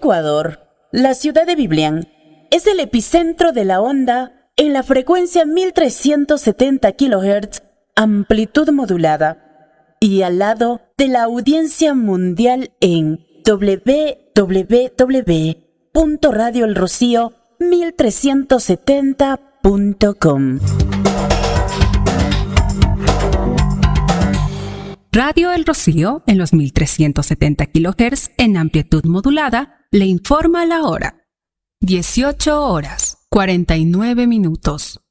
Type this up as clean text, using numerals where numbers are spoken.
Ecuador, la ciudad de Biblián es el epicentro de la onda en la frecuencia 1370 kHz, amplitud modulada, y al lado de la audiencia mundial en www.radioelrocío1370.com. Radio El Rocío, en los 1370 kHz en amplitud modulada, le informa la hora. 18 horas, 49 minutos.